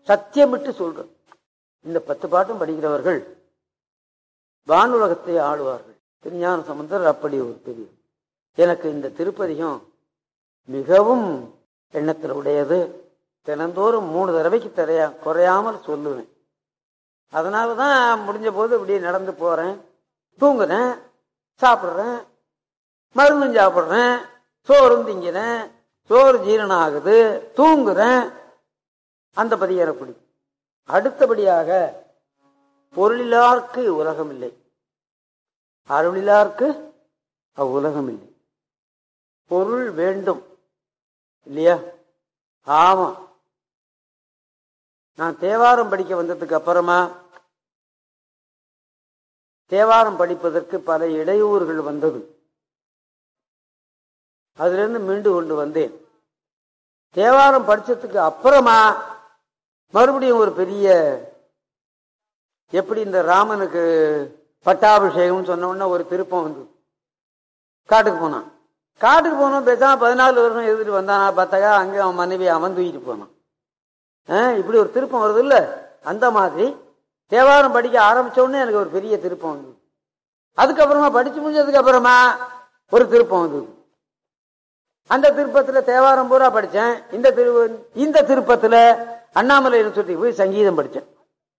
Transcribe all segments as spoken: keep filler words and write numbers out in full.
சத்தியமிட்டு சொல்றேன். இந்த பத்து பாட்டும் படிக்கிறவர்கள் வானுலகத்தை ஆளுவார்கள். திருஞான சம்பந்தர் அப்படி ஒரு பெரிய. எனக்கு இந்த திருப்பதிகம் மிகவும் எண்ணத்தில் உடையது. தினந்தோறும் மூணு தடவைக்கு தரையா குறையாமல் சொல்லுவேன். அதனாலதான் முடிஞ்ச போது இப்படி நடந்து போறேன், தூங்குறேன், சாப்பிட்றேன், மருந்தும் சாப்பிட்றேன், சோறும் திங்கிறேன், சோறு ஜீரணம் ஆகுது, தூங்குறேன். அந்த பதியம் எனக்கு பிடிக்கும். அடுத்தபடியாக பொருளிலார்க்கு உலகம் இல்லை, அருளிலார்க்கு அவ்வுலகம் இல்லை. பொருள் வேண்டும் இல்லையா? ஆமா. நான் தேவாரம் படிக்க வந்ததுக்கு அப்புறமா தேவாரம் படிப்பதற்கு பல இடையூறுகள் வந்தது. அதுல இருந்து மீண்டு கொண்டு வந்தேன். தேவாரம் படிச்சதுக்கு அப்புறமா மறுபடியும் ஒரு பெரிய, எப்படி இந்த ராமனுக்கு பட்டாபிஷேகம் சொன்ன உடனே ஒரு திருப்பம் வந்து காட்டுக்கு போனான். காட்டுக்கு போனோம், பேசாம பதினாலு வருஷம் எழுதிட்டு வந்தானா பார்த்தாக்கா அங்கே அவன் மனைவி அவன் தூக்கிட்டு போனான். இப்படி ஒரு திருப்பம் வருது இல்ல? அந்த மாதிரி தேவாரம் படிக்க ஆரம்பிச்ச உடனே எனக்கு ஒரு பெரிய திருப்பம் வந்தது. அதுக்கப்புறமா படிச்சு முடிஞ்சதுக்கு அப்புறமா ஒரு திருப்பம் வந்தது. அந்த திருப்பத்துல தேவாரம் பூரா படிச்சேன். இந்த திரு இந்த திருப்பத்துல அண்ணாமலை யூனிவர்சிட்டி போய் சங்கீதம் படிச்சேன்.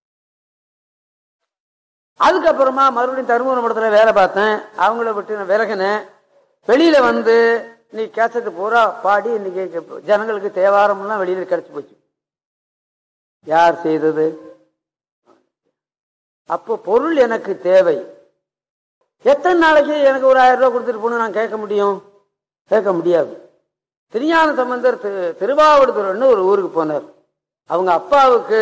அதுக்கப்புறமா மறுபடியும் தருமபுரம் மடத்துல வேலை பார்த்தேன். அவங்கள விட்டு நான் விலகினேன். வெளியில வந்து நீ கேசட்டு பூரா பாடி இன்னைக்கு ஜனங்களுக்கு தேவாரம் எல்லாம் வெளியில கிடைச்சு போச்சு. யார் செய்தது? அப்போ பொருள் எனக்கு தேவை. எத்தனை நாளைக்கு எனக்கு ஒரு ஆயிரம் ரூபாய் கொடுத்துட்டு போன நான் கேட்க முடியும்? கேட்க முடியாது. திருஞான சம்பந்தர் திருவாவடுதுறைன்னு ஒரு ஊருக்கு போனார். அவங்க அப்பாவுக்கு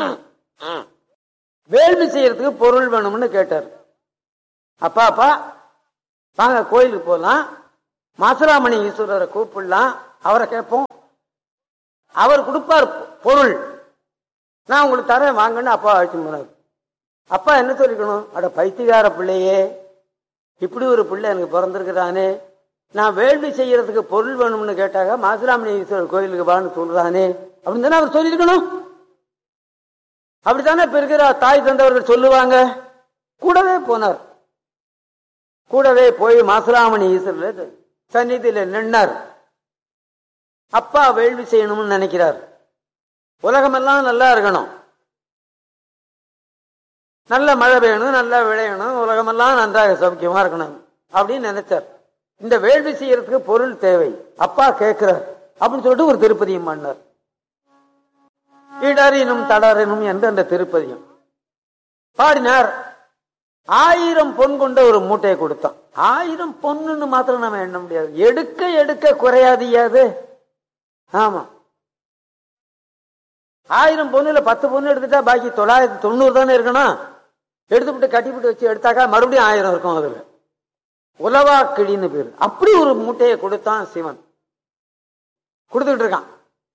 வேள்வி செய்யறதுக்கு பொருள் வேணும்னு கேட்டார். அப்பா அப்பா வாங்க கோயிலுக்கு போகலாம், மாசுராமணி ஈஸ்வரரை கூப்பிடலாம், அவரை கேட்போம், அவர் கொடுப்பார் பொருள், நான் உங்களுக்கு தரேன் வாங்கன்னு அப்பா அழைச்சு போனார். அப்பா என்ன சொல்லிக்கணும்? அட பைத்தியகார பிள்ளையே, இப்படி ஒரு பிள்ளை எனக்கு பிறந்திருக்கிறானே, நான் வேள்வி செய்யறதுக்கு பொருள் வேணும்னு கேட்டாங்க, மாசுராமணி ஈஸ்வரர் கோயிலுக்கு வான்னு சொல்றானே அப்படின்னு தானே அவர் சொல்லியிருக்கணும். அப்படித்தானே இப்ப இருக்கிற தாய் தந்தவர்கள் சொல்லுவாங்க. கூடவே போனார். கூடவே போய் மாசுராமணி ஈஸ்வரர் சந்நிதியில நின்னார். அப்பா வேள்வி செய்யணும்னு நினைக்கிறார். உலகமெல்லாம் நல்லா இருக்கணும், நல்ல மழை பெய்யணும், நல்லா விளையணும், உலகமெல்லாம் நன்றாக சௌக்கியமா இருக்கணும் அப்படின்னு நினைச்சார். இந்த வேள்வி செய்யறதுக்கு பொருள் தேவை, அப்பா கேட்கிறார் அப்படின்னு சொல்லிட்டு ஒரு திருப்பதியம் பண்ணார். இடரினும் தளரினும் என்ற அந்த திருப்பதியம் பாடினார். ஆயிரம் பொன் கொண்ட ஒரு மூட்டையை கொடுத்தான். ஆயிரம் பொண்ணுன்னு மாத்திரம் நம்ம எண்ண முடியாது, எடுக்க எடுக்க குறையாதியாது. ஆமா, ஆயிரம் பொண்ணுல பத்து பொண்ணு எடுத்துட்டா பாக்கி தொள்ளாயிரத்தி தொண்ணூறு தானே இருக்கணும். எடுத்துவிட்டு கட்டிவிட்டு வச்சு எடுத்தாக்கா மறுபடியும் ஆயிரம் இருக்கும். அதுல உலவா கிளின்னு பேரு. அப்படி ஒரு மூட்டையை கொடுத்தான் சிவன். கொடுத்துக்கிட்டு இருக்கான்.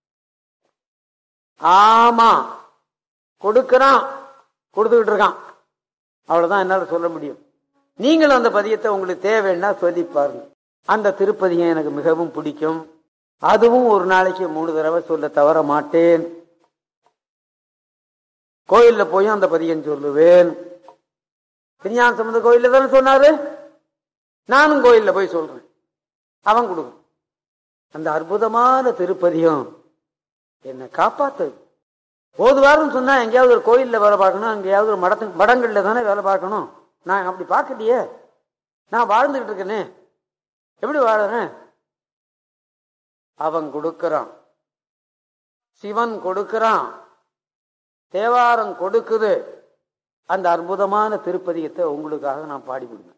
ஆமா, கொடுக்கிறான், கொடுத்துக்கிட்டு இருக்கான். அவ்வளவுதான் என்னால சொல்ல முடியும். நீங்களும் அந்த பதியத்தை உங்களுக்கு தேவைன்னா சொல்லி பாருங்க. அந்த திருப்பதியம் எனக்கு மிகவும் பிடிக்கும். அதுவும் ஒரு நாளைக்கு மூணு தடவை சொல்ல தவற மாட்டேன். கோயில்ல போய் அந்த பதியம் சொல்லுவேன். திருஞான சம்பந்த கோயில்ல தானே சொன்னாரு, நானும் கோயில்ல போய் சொல்றேன். அவன் கொடுக்கும். அந்த அற்புதமான திருப்பதியம் என்னை காப்பாத்து. போதுவாருன்னு சொன்னா எங்கேயாவது ஒரு கோயில்ல வேலை பார்க்கணும், எங்கேயாவது ஒரு மடத்து மடங்கள்ல தானே வேலை பார்க்கணும். நான் அப்படி பார்க்கலையே, நான் வாழ்ந்துகிட்டு இருக்கேனே. எப்படி வாழறேன்? அவன் கொடுக்கிறான், சிவன் கொடுக்கிறான், தேவாரம் கொடுக்குது. அந்த அற்புதமான திருப்பதியத்தை உங்களுக்காக நான் பாடி கொடுங்க.